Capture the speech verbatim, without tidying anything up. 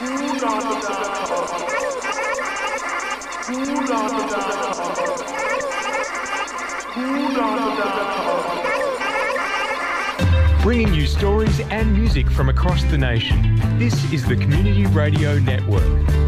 Bringing you stories and music from across the nation. This is the Community Radio Network.